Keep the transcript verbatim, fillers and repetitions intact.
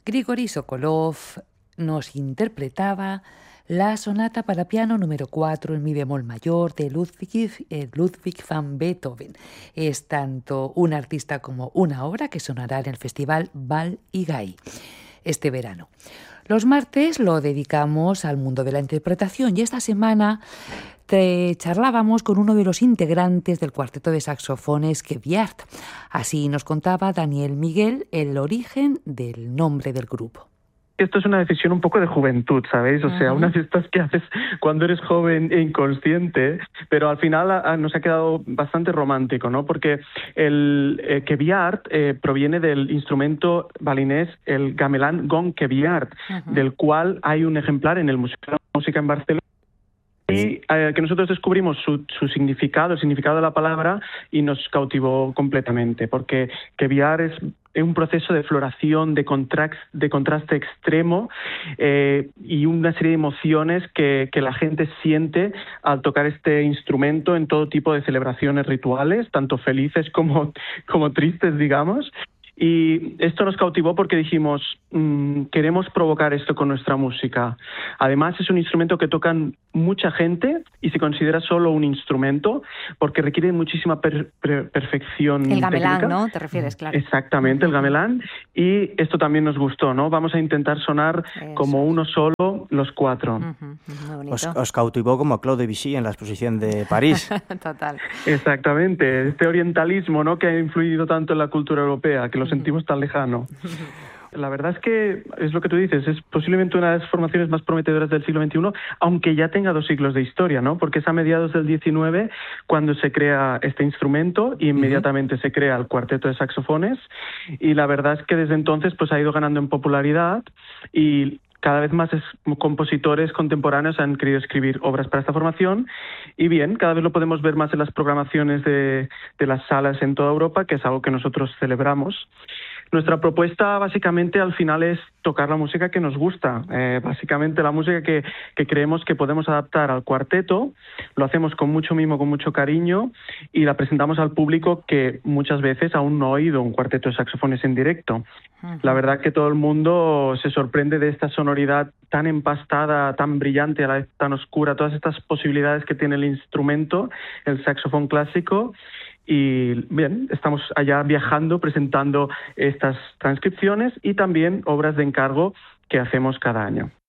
Grigori Sokolov nos interpretaba la sonata para piano número cuatro en mi bemol mayor de Ludwig, eh, Ludwig van Beethoven. Es tanto un artista como una obra que sonará en el Festival Val Igai este verano. Los martes lo dedicamos al mundo de la interpretación y esta semana te charlábamos con uno de los integrantes del cuarteto de saxofones Queviart. Así nos contaba Daniel Miguel el origen del nombre del grupo. Esto es una decisión un poco de juventud, ¿sabéis? O uh-huh. sea, unas de estas que haces cuando eres joven e inconsciente, pero al final a, a, nos ha quedado bastante romántico, ¿no? Porque el eh, Queviart eh, proviene del instrumento balinés, el gamelan gong Queviart, uh-huh. del cual hay un ejemplar en el Museo de la Música en Barcelona. Y eh, que nosotros descubrimos su, su significado, el significado de la palabra, y nos cautivó completamente, porque Queviart es un proceso de floración, de, contrax, de contraste extremo eh, y una serie de emociones que, que la gente siente al tocar este instrumento en todo tipo de celebraciones rituales, tanto felices como, como tristes, digamos. Y esto nos cautivó porque dijimos, mmm, queremos provocar esto con nuestra música. Además, es un instrumento que tocan mucha gente y se considera solo un instrumento porque requiere muchísima per- per- perfección El gamelán, técnica. ¿no? Te refieres, claro. Exactamente, uh-huh. el gamelán. Y esto también nos gustó, ¿no? Vamos a intentar sonar Eso como uno solo, los cuatro. Uh-huh. Muy bonito. Os, os cautivó como Claude Debussy en la exposición de París. Total. Exactamente, este orientalismo, ¿no? que ha influido tanto en la cultura europea, que lo sentimos tan lejano. La verdad es que es lo que tú dices, es posiblemente una de las formaciones más prometedoras del siglo veintiuno, aunque ya tenga dos siglos de historia, ¿no? Porque es a mediados del diecinueve cuando se crea este instrumento y inmediatamente uh-huh. se crea el cuarteto de saxofones, y la verdad es que desde entonces pues ha ido ganando en popularidad y cada vez más es, compositores contemporáneos han querido escribir obras para esta formación, y bien, cada vez lo podemos ver más en las programaciones de, de las salas en toda Europa, que es algo que nosotros celebramos. Nuestra propuesta básicamente al final es tocar la música que nos gusta, eh, básicamente la música que, que creemos que podemos adaptar al cuarteto, lo hacemos con mucho mimo, con mucho cariño, y la presentamos al público que muchas veces aún no ha oído un cuarteto de saxofones en directo. Uh-huh. La verdad que todo el mundo se sorprende de esta sonoridad tan empastada, tan brillante, a la vez tan oscura, todas estas posibilidades que tiene el instrumento, el saxofón clásico. Y bien, estamos allá viajando, presentando estas transcripciones y también obras de encargo que hacemos cada año.